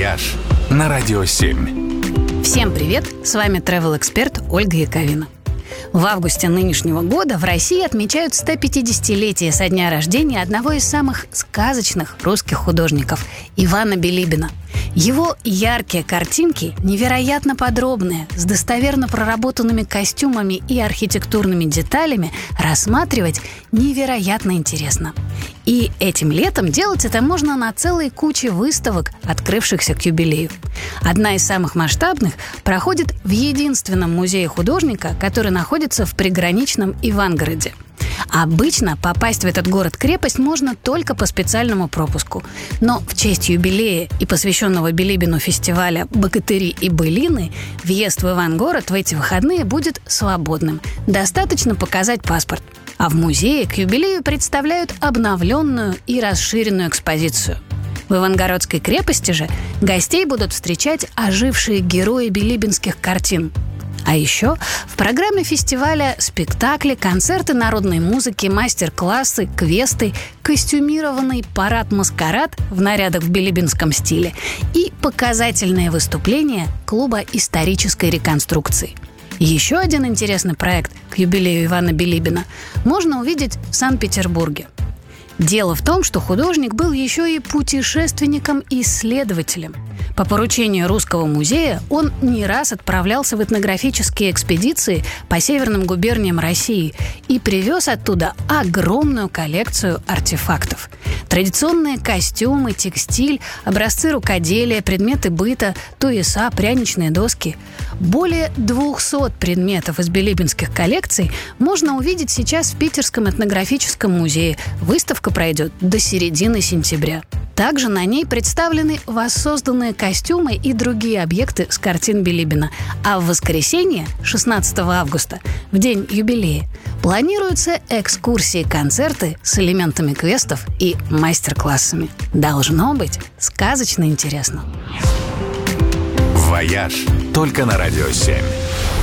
«Вояж» на Радио 7. Всем привет! С вами travel-эксперт Ольга Яковина. В августе нынешнего года в России отмечают 150-летие со дня рождения одного из самых сказочных русских художников – Ивана Билибина. Его яркие картинки, невероятно подробные, с достоверно проработанными костюмами и архитектурными деталями, рассматривать невероятно интересно. И этим летом делать это можно на целой куче выставок, открывшихся к юбилею. Одна из самых масштабных проходит в единственном музее художника, который находится в приграничном Ивангороде. Обычно попасть в этот город-крепость можно только по специальному пропуску. Но в честь юбилея и посвященного Билибину фестиваля «Богатыри и былины» въезд в Ивангород в эти выходные будет свободным. Достаточно показать паспорт. А в музее к юбилею представляют обновленную и расширенную экспозицию. В Ивангородской крепости же гостей будут встречать ожившие герои билибинских картин. А еще в программе фестиваля спектакли, концерты народной музыки, мастер-классы, квесты, костюмированный парад-маскарад в нарядах в билибинском стиле и показательные выступления клуба исторической реконструкции. Еще один интересный проект к юбилею Ивана Билибина можно увидеть в Санкт-Петербурге. Дело в том, что художник был еще и путешественником и исследователем. По поручению Русского музея он не раз отправлялся в этнографические экспедиции по северным губерниям России и привез оттуда огромную коллекцию артефактов. Традиционные костюмы, текстиль, образцы рукоделия, предметы быта, туеса, пряничные доски. Более 200 предметов из билибинских коллекций можно увидеть сейчас в Питерском этнографическом музее. Выставка пройдет до середины сентября. Также на ней представлены воссозданные костюмы и другие объекты с картин Билибина. А в воскресенье, 16 августа, в день юбилея, планируются экскурсии, концерты с элементами квестов и мастер-классами. Должно быть сказочно интересно. «Вояж» только на Радио 7.